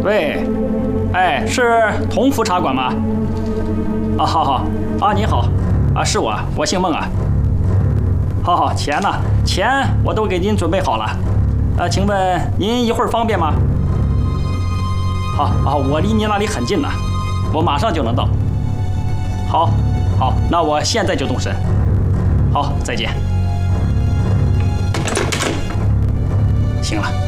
喂，哎，是同福茶馆吗？啊，好好啊，您好，啊，是我姓孟啊。好好，钱呢？钱我都给您准备好了。请问您一会儿方便吗？好啊，我离您那里很近呢，我马上就能到。好，好，那我现在就动身。好，再见。行了。